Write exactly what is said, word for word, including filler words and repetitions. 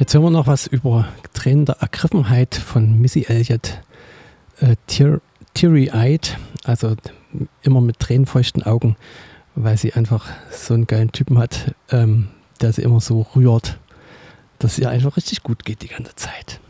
Jetzt hören wir noch was über Tränen der Ergriffenheit von Missy Elliott. Äh, tear, Teary-eyed, also immer mit tränenfeuchten Augen, weil sie einfach so einen geilen Typen hat, ähm, der sie immer so rührt, dass es ihr einfach richtig gut geht die ganze Zeit.